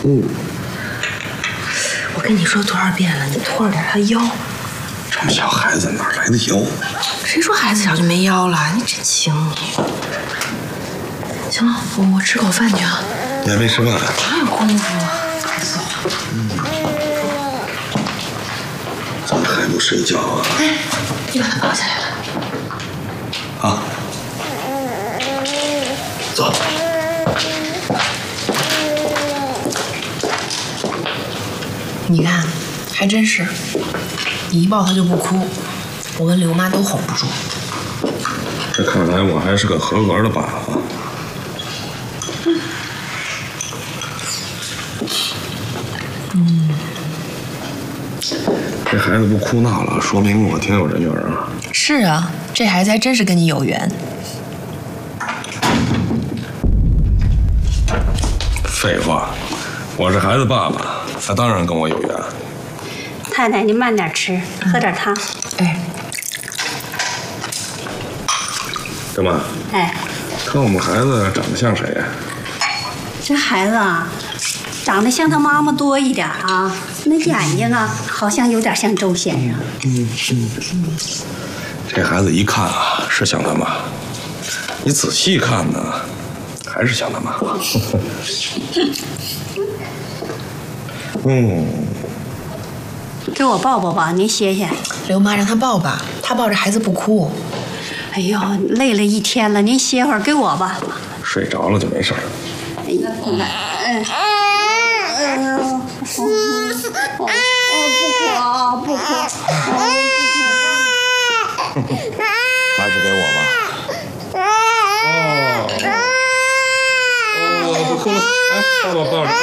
我跟你说多少遍了，你拖着点他腰。 这么小孩子哪来的腰？ 谁说孩子小就没腰了？你真轻你。行了，我吃口饭去啊。 你还没吃饭？ 哪有功夫啊？孩子。 怎么还不睡觉啊？ 哎，你把他抱下来了。 啊。走。 你看，还真是，你一抱他就不哭，我跟刘妈都哄不住。 这看来我还是个合格的爸爸。这孩子不哭闹了，说明我挺有人缘啊。 是啊，这孩子还真是跟你有缘。 废话，我是孩子爸爸，他当然跟我有缘。 太太，你慢点吃，喝点汤。 哎， 干嘛？ 哎， 看我们孩子长得像谁呀？ 这孩子啊，长得像他妈妈多一点啊，那眼睛啊，好像有点像周先生。 这孩子一看啊，是像他妈；你仔细看呢，还是像他妈。 给我抱抱吧，您歇歇。 刘妈让他抱吧，他抱着孩子不哭。 哎呦，累了一天了，您歇会儿，给我吧。 睡着了就没事儿。 哎呀，不哭啊，不哭。 还是给我吧。不哭了，哎，抱抱抱着。